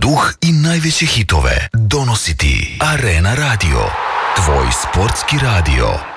duh i najveće hitove donosi ti Arena Radio, tvoj sportski radio.